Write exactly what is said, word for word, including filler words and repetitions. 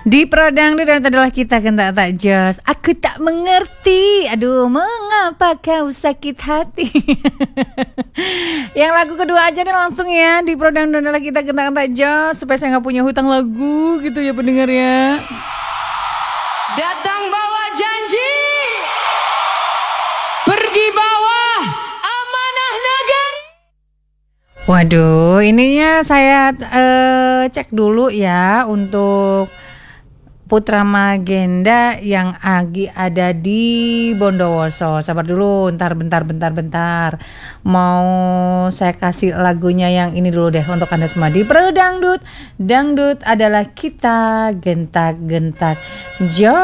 Di Prodangdut dan adalah kita gentak tak jos. Aku tak mengerti. Aduh, mengapa kau sakit hati? Yang lagu kedua aja nih langsung ya. Di Prodangdut adalah kita gentak tak jos. Supaya saya nggak punya hutang lagu gitu ya pendengar ya. Datang bawa janji, pergi bawa amanah negara. Waduh, ininya saya uh, cek dulu ya untuk Putra Magenda yang lagi ada di Bondowoso. Sabar dulu, ntar bentar bentar bentar. Mau saya kasih lagunya yang ini dulu deh untuk Anda semua di Pro Dangdut. Dangdut adalah kita gentak-gentak. Jo